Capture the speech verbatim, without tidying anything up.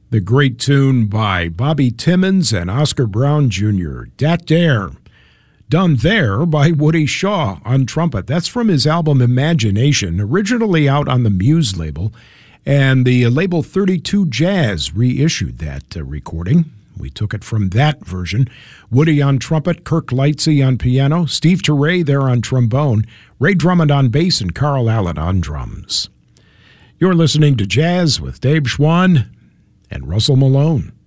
The great tune by Bobby Timmons and Oscar Brown Junior, Dat Dere, done there by Woody Shaw on trumpet. That's from his album Imagination, originally out on the Muse label, and the label thirty-two Jazz reissued that uh, recording. We took it from that version. Woody on trumpet, Kirk Lightsey on piano, Steve Turre there on trombone, Ray Drummond on bass, and Carl Allen on drums. You're listening to Jazz with Dave Schwann and Russell Malone.